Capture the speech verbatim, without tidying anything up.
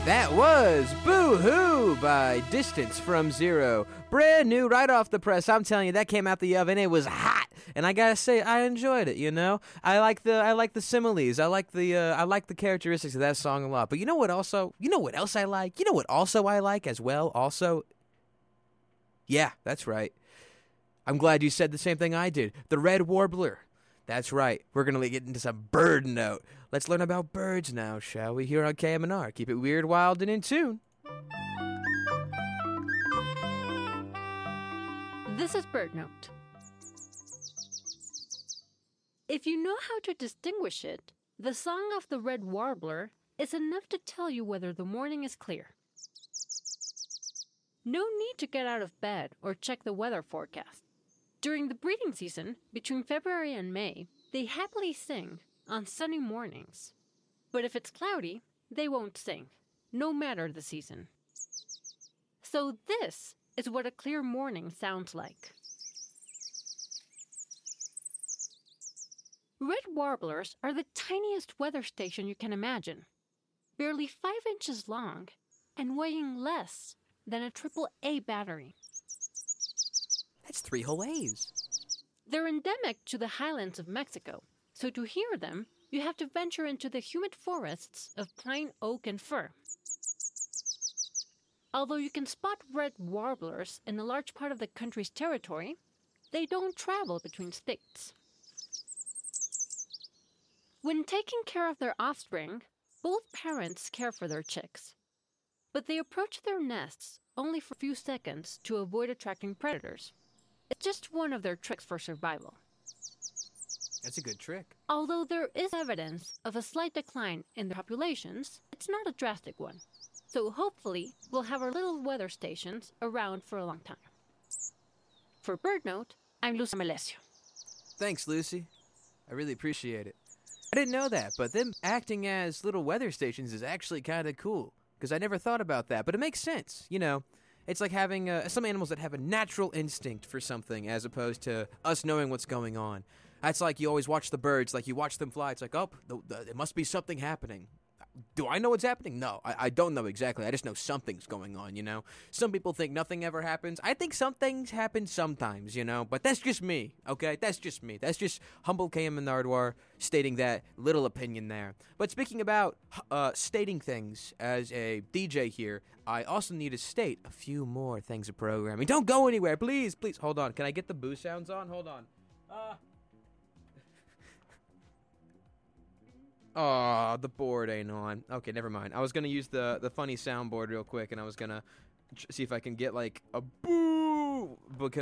That was Boo Hoo by Distance from Zero. Brand new, right off the press. I'm telling you, that came out the oven. It was hot, and I gotta say, I enjoyed it. You know, I like the I like the similes. I like the uh, I like the characteristics of that song a lot. But you know what? Also, you know what else I like? You know what? Also, I like as well. Also, yeah, that's right. I'm glad you said the same thing I did. The red warbler. That's right. We're going to get into some bird note. Let's learn about birds now, shall we? Here on K M N R. Keep it weird, wild, and in tune. This is Bird Note. If you know how to distinguish it, the song of the red warbler is enough to tell you whether the morning is clear. No need to get out of bed or check the weather forecast. During the breeding season, between February and May, they happily sing on sunny mornings. But if it's cloudy, they won't sing, no matter the season. So this is what a clear morning sounds like. Red warblers are the tiniest weather station you can imagine, barely five inches long and weighing less than a triple A battery. That's three whole A's. They're endemic to the highlands of Mexico, so to hear them, you have to venture into the humid forests of pine, oak, and fir. Although you can spot red warblers in a large part of the country's territory, they don't travel between states. When taking care of their offspring, both parents care for their chicks, but they approach their nests only for a few seconds to avoid attracting predators. It's just one of their tricks for survival. That's a good trick. Although there is evidence of a slight decline in their populations, it's not a drastic one. So hopefully, we'll have our little weather stations around for a long time. For Bird Note, I'm Lucy Melesio. Thanks, Lucy. I really appreciate it. I didn't know that, but them acting as little weather stations is actually kind of cool, because I never thought about that, but it makes sense, you know. It's like having uh, some animals that have a natural instinct for something as opposed to us knowing what's going on. That's like you always watch the birds, like you watch them fly. It's like, oh, th- th- there must be something happening. Do I know what's happening? No, I-, I don't know exactly. I just know something's going on, you know? Some people think nothing ever happens. I think some things happen sometimes, you know? But that's just me, okay? That's just me. That's just humble K M Nardwar stating that little opinion there. But speaking about uh, stating things as a D J here, I also need to state a few more things of programming. Don't go anywhere, please, please. Hold on. Can I get the boo sounds on? Hold on. Uh... Oh, the board ain't on. Okay, never mind. I was gonna use the the funny soundboard real quick, and I was gonna tr- see if I can get like a boo because.